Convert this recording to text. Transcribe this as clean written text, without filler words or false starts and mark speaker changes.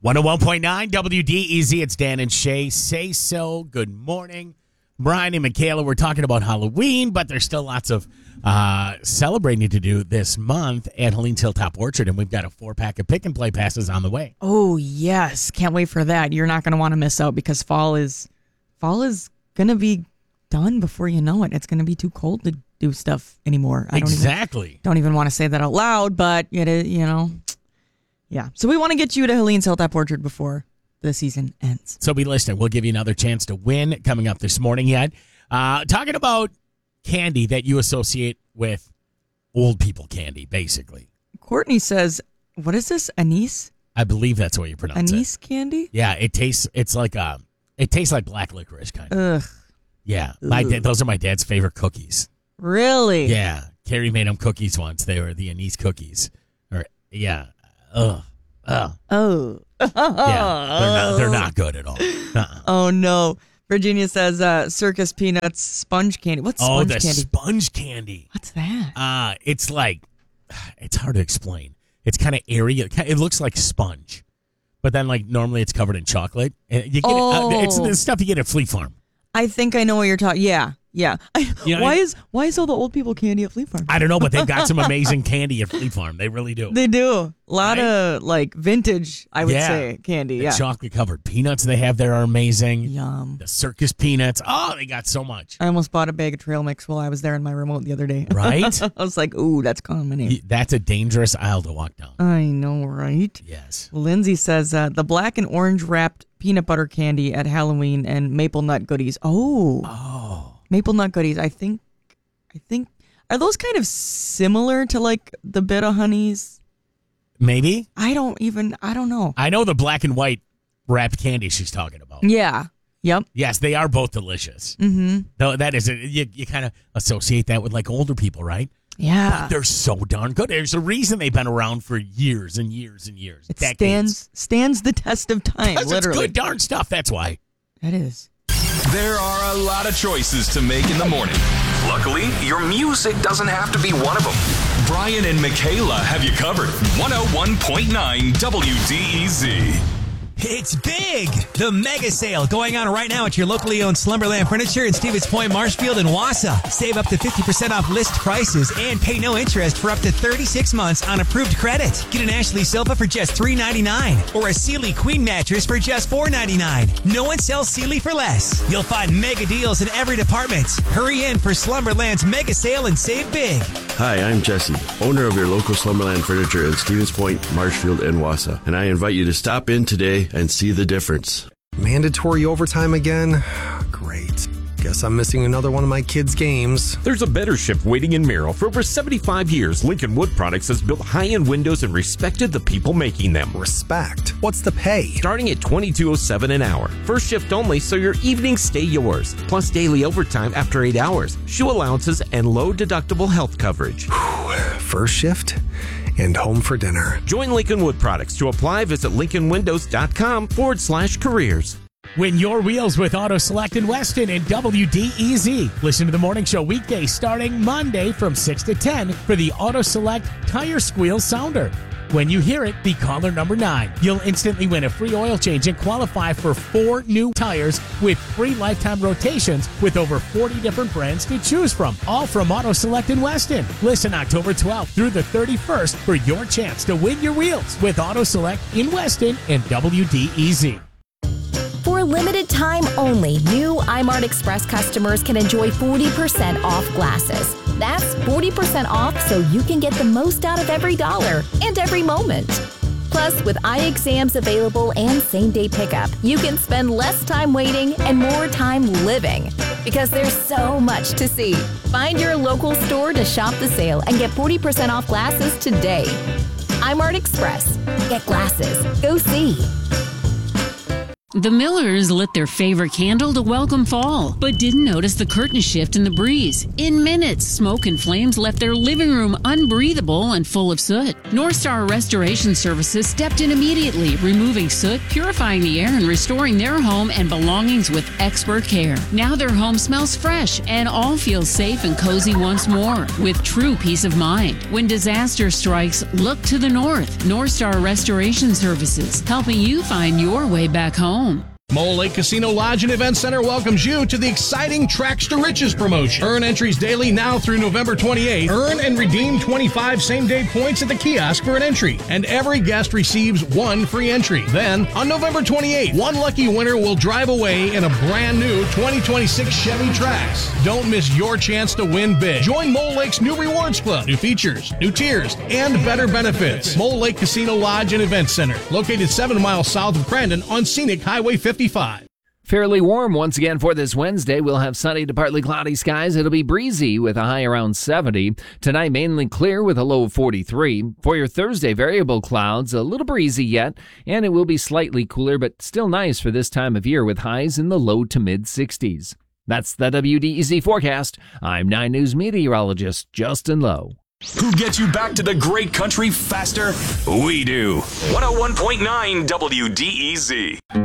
Speaker 1: 101.9 WDEZ. It's Dan and Shay. Say so. Good morning. Brian and Michaela, we're talking about Halloween, but there's still lots of celebrating to do this month at Helene's Hilltop Orchard, and we've got a 4-pack of pick and play passes on the way.
Speaker 2: Oh, yes. Can't wait for that. You're not going to want to miss out because fall is going to be done before you know it. It's going to be too cold to do stuff anymore. I don't even want to say that out loud, but it is, yeah. So we want to get you to Helene's Hilltop Orchard before the season ends.
Speaker 1: So be listening. We'll give you another chance to win coming up this morning yet. Talking about candy that you associate with old people candy, basically.
Speaker 2: Courtney says, what is this, anise?
Speaker 1: I believe that's what you pronounce it.
Speaker 2: Anise candy?
Speaker 1: Yeah, it tastes like black licorice kind of.
Speaker 2: Ugh.
Speaker 1: Yeah, those are my dad's favorite cookies.
Speaker 2: Really?
Speaker 1: Yeah, Carrie made them cookies once. They were the anise cookies. Yeah. Ugh.
Speaker 2: Oh.
Speaker 1: Yeah, they're not good at all. Uh-uh.
Speaker 2: Oh, no. Virginia says Circus Peanuts sponge candy. What's sponge candy?
Speaker 1: Sponge candy.
Speaker 2: What's that?
Speaker 1: It's hard to explain. It's kind of airy. It looks like sponge. But then, normally it's covered in chocolate. And you get it's the stuff you get at Fleet Farm.
Speaker 2: I think I know what you're talking. Yeah. Why is all the old people candy at Fleet Farm?
Speaker 1: I don't know, but they've got some amazing candy at Fleet Farm. They really do.
Speaker 2: They do. A lot of vintage, I would say, candy.
Speaker 1: The chocolate covered peanuts they have there are amazing.
Speaker 2: Yum.
Speaker 1: The circus peanuts. Oh, they got so much.
Speaker 2: I almost bought a bag of trail mix while I was there in my remote the other day.
Speaker 1: Right?
Speaker 2: I was like, ooh, that's calling my name.
Speaker 1: That's a dangerous aisle to walk down.
Speaker 2: I know, right?
Speaker 1: Yes.
Speaker 2: Lindsay says the black and orange wrapped peanut butter candy at Halloween and maple nut goodies. Oh. Maple nut goodies. I think are those kind of similar to the Bit of Honeys?
Speaker 1: Maybe.
Speaker 2: I don't know.
Speaker 1: I know the black and white wrapped candy she's talking about.
Speaker 2: Yeah. Yep.
Speaker 1: Yes, they are both delicious.
Speaker 2: Mm-hmm.
Speaker 1: Though that is you kind of associate that with older people, right?
Speaker 2: Yeah.
Speaker 1: But they're so darn good. There's a reason they've been around for years and years and years.
Speaker 2: It stands the test of time, literally.
Speaker 1: It's good darn stuff, that's why.
Speaker 2: It is.
Speaker 3: There are a lot of choices to make in the morning. Luckily, your music doesn't have to be one of them. Brian and Michaela have you covered. 101.9 WDEZ.
Speaker 4: It's big! The mega sale going on right now at your locally owned Slumberland Furniture in Stevens Point, Marshfield, and Wausau. Save up to 50% off list prices and pay no interest for up to 36 months on approved credit. Get an Ashley sofa for just $3.99 or a Sealy Queen mattress for just $4.99. No one sells Sealy for less. You'll find mega deals in every department. Hurry in for Slumberland's mega sale and save big.
Speaker 5: Hi, I'm Jesse, owner of your local Slumberland Furniture in Stevens Point, Marshfield, and Wausau, and I invite you to stop in today and see the difference.
Speaker 6: Mandatory overtime again? Great. Guess I'm missing another one of my kids' games.
Speaker 7: There's a better shift waiting in Merrill. For over 75 years, Lincoln Wood Products has built high-end windows and respected the people making them.
Speaker 6: Respect? What's the pay?
Speaker 7: Starting at $22.07 an hour. First shift only, so your evenings stay yours. Plus daily overtime after 8 hours, shoe allowances, and low-deductible health coverage.
Speaker 6: First shift and home for dinner.
Speaker 7: Join Lincoln Wood Products. To apply, visit lincolnwindows.com/careers.
Speaker 1: Win your wheels with Auto Select in Weston and WDEZ. Listen to the morning show weekdays starting Monday from 6 to 10 for the Auto Select Tire Squeal Sounder. When you hear it, be caller number 9. You'll instantly win a free oil change and qualify for 4 new tires with free lifetime rotations with over 40 different brands to choose from. All from Auto Select in Weston. Listen October 12th through the 31st for your chance to win your wheels with Auto Select in Weston and WDEZ.
Speaker 8: For a limited time only, new iMart Express customers can enjoy 40% off glasses. That's 40% off so you can get the most out of every dollar and every moment. Plus, with eye exams available and same-day pickup, you can spend less time waiting and more time living. Because there's so much to see. Find your local store to shop the sale and get 40% off glasses today. iMart Express. Get glasses. Go see.
Speaker 9: The Millers lit their favorite candle to welcome fall, but didn't notice the curtain shift in the breeze. In minutes, smoke and flames left their living room unbreathable and full of soot. North Star Restoration Services stepped in immediately, removing soot, purifying the air, and restoring their home and belongings with expert care. Now their home smells fresh and all feels safe and cozy once more, with true peace of mind. When disaster strikes, look to the north. North Star Restoration Services, helping you find your way back home.
Speaker 10: Mole Lake Casino Lodge and Event Center welcomes you to the exciting Tracks to Riches promotion. Earn entries daily now through November 28th. Earn and redeem 25 same-day points at the kiosk for an entry, and every guest receives one free entry. Then, on November 28th, one lucky winner will drive away in a brand new 2026 Chevy Trax. Don't miss your chance to win big. Join Mole Lake's new Rewards Club, new features, new tiers, and better benefits. Mole Lake Casino Lodge and Event Center, located 7 miles south of Crandon on Scenic Highway 55.
Speaker 11: Fairly warm once again for this Wednesday. We'll have sunny to partly cloudy skies. It'll be breezy with a high around 70. Tonight, mainly clear with a low of 43. For your Thursday, variable clouds, a little breezy yet, and it will be slightly cooler, but still nice for this time of year with highs in the low to mid 60s. That's the WDEZ forecast. I'm 9 News meteorologist Justin Lowe.
Speaker 3: Who gets you back to the great country faster? We do. 101.9 WDEZ.